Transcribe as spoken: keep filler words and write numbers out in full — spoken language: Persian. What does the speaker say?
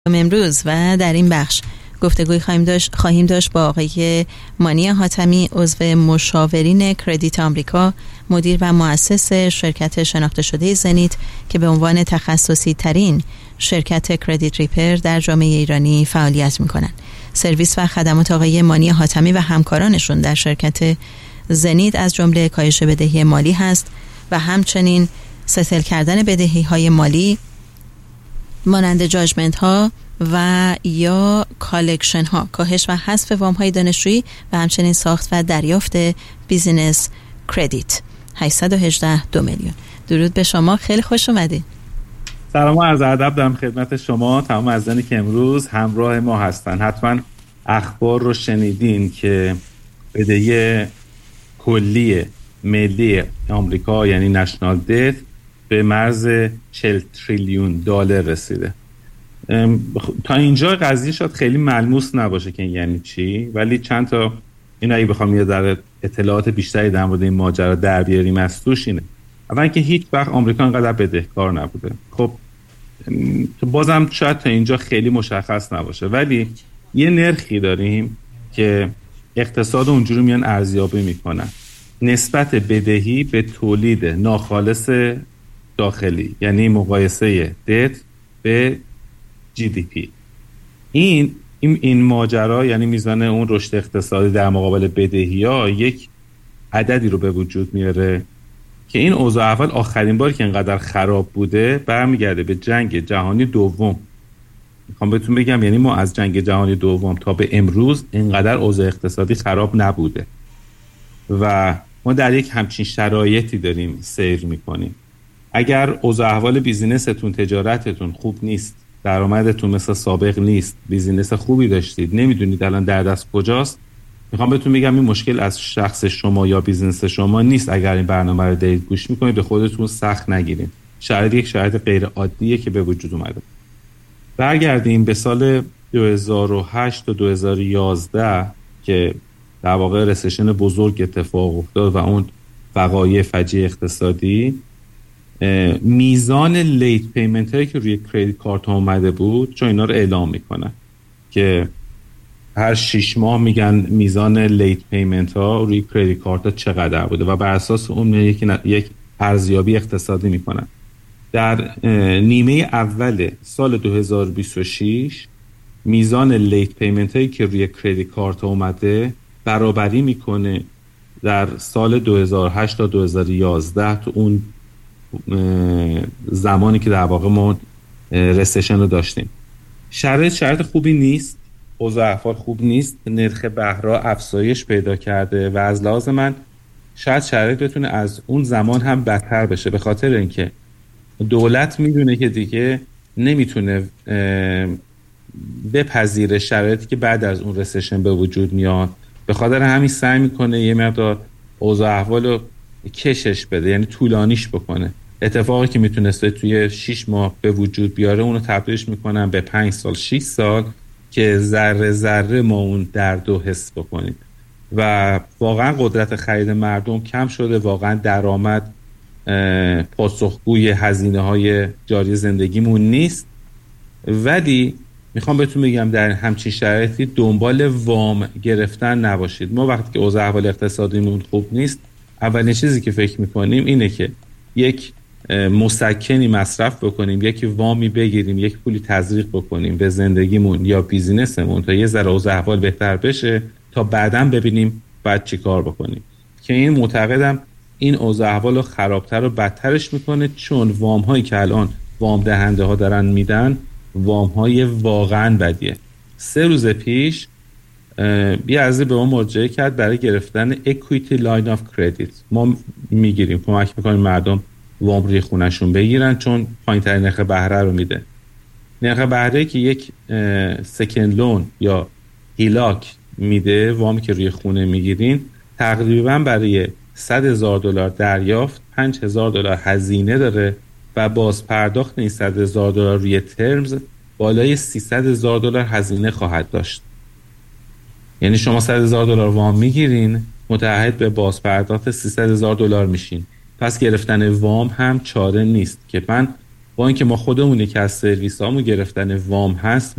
امروز و در این بخش گفتگوی خواهیم داشت خواهیم داشت با آقای مانی حاتمی، عضو مشاورین کردیت آمریکا، مدیر و مؤسس شرکت شناخته شده زنیت که به عنوان تخصصی ترین شرکت کردیت ریپر در جامعه ایرانی فعالیت می‌کنند. سرویس و خدمات آقای مانی حاتمی و همکارانشون در شرکت زنیت از جمله کاهش بدهی مالی هست و همچنین ستل کردن بدهی‌های مالی مانند جاجمنت ها و یا کالکشن ها، کاهش و حذف وام های دانشجویی و همچنین ساخت و دریافت بیزینس کردیت. هشتصد و هجده دو میلیون. درود به شما، خیلی خوش اومدید. سلام و عرض ادب دارم خدمت شما تمام عزیزانی که امروز همراه ما هستن. حتما اخبار رو شنیدین که بدهی کلی ملی آمریکا یعنی نشنال دیت به مرز چهل تریلیون دلار رسیده. تا اینجا قضیه شاید خیلی ملموس نباشه که این یعنی چی، ولی چند تا این اگه بخوام یه ذره اطلاعات بیشتری در مورد این ماجرا در بیاریم از توش اینه. اولا که هیچ وقت آمریکا انقدر بدهکار نبوده. خب بازم شاید تا اینجا خیلی مشخص نباشه، ولی یه نرخی داریم که اقتصاد اونجوری میان ارزیابی میکنن، نسبت بدهی به تولید ناخالص داخلی، یعنی مقایسه دت به جی دی پی. این این, این ماجرا یعنی میزان اون رشد اقتصادی در مقابل بدهی‌ها یک عددی رو به وجود میاره که این اوضاع اول آخرین باری که اینقدر خراب بوده برمیگرده به جنگ جهانی دوم. میخوام بهتون بگم یعنی ما از جنگ جهانی دوم تا به امروز اینقدر اوضاع اقتصادی خراب نبوده و ما در یک همچین شرایطی داریم سیر میکنیم. اگر اوضاع احوال بیزینستون، تجارتتون خوب نیست، درآمدتون مثل سابق نیست، بیزینس خوبی داشتید، نمیدونید الان در دست کجاست، میخوام بهتون بگم این مشکل از شخص شما یا بیزینس شما نیست. اگر این برنامه رو دارید گوش میکنید به خودتون سخت نگیرید. شرایط یک شرایط غیر عادیه که به وجود اومده. برگردیم به سال دو هزار و هشت تا دو هزار و یازده که در واقع رسشن بزرگ اتفاق افتاد و اون وقایع فجیع اقتصادی، میزان لیت پیمنت هایی که روی کریدیت کارت ها اومده بود، چون اینا رو اعلام میکنن که هر شش ماه میگن میزان لیت پیمنت ها روی کریدیت کارت ها چقدر بوده و بر اساس اون یک یک ارزیابی اقتصادی میکنن. در نیمه اول سال دو هزار و بیست و شش میزان لیت پیمنت هایی که روی کریدیت کارت ها اومده برابری میکنه در سال دو هزار و هشت تا دو هزار و یازده، تو اون زمانی که در واقع ما رسشن رو داشتیم. شرایط شرایط خوبی نیست، اوضاع احوال خوب نیست، نرخ بهره افزایش پیدا کرده و از لحاظ من شاید شرایط بتونه از اون زمان هم بدتر بشه، به خاطر اینکه دولت میدونه که دیگه نمیتونه بپذیره شرایطی که بعد از اون رسشن به وجود میاد، به خاطر همین سعی میکنه یه مقدار اوضاع احوال رو کشش بده، یعنی طولانیش بکنه. اتفاقی که میتونسته توی شش ماه به وجود بیاره اونو تبدیلش میکنن به پنج سال شش سال که ذره ذره ما اون درد و حس بکنیم و واقعا قدرت خرید مردم کم شده، واقعا درآمد پاسخگوی هزینه های جاری زندگیمون نیست. ولی میخوام بهتون بگم در همچین شرایطی دنبال وام گرفتن نباشید. ما وقتی که اوضاع احوال اقتصادیمون خوب نیست، اولین چیزی که فکر میکنیم اینه که یک مسکنی مصرف بکنیم، یک وامی بگیریم، یک پولی تزریق بکنیم به زندگیمون یا بیزینسمون تا یه ذره اوضاع احوال بهتر بشه تا بعداً ببینیم بعد چی کار بکنیم. که این معتقدم این اوضاع احوال رو خرابتر و بدترش میکنه، چون وام هایی که الان وام دهنده ها دارن میدن وام های واقعاً بدیه. سه روز پیش یه عزیزی به ما مراجعه کرد برای گرفتن equity line of credit. ما میگیریم، کمک میکنیم مردم وام روی خونهشون بگیرن چون پایین ترین نرخ بهره رو میده. نرخ بهره که یک سکند لون یا هیلاک میده، وامی که روی خونه میگیرین، تقریبا برای صد هزار دلار دریافت پنج هزار دلار هزینه داره و باز پرداخت این صد هزار دلار روی ترمز بالای سیصد هزار دلار هزینه خواهد داشت. یعنی شما صد هزار دلار وام میگیرین، متعهد به باز پرداخت سیصد هزار دلار میشین. پس گرفتن وام هم چاره نیست که من با اینکه ما خودمون که از سرویس هامون گرفتن وام هست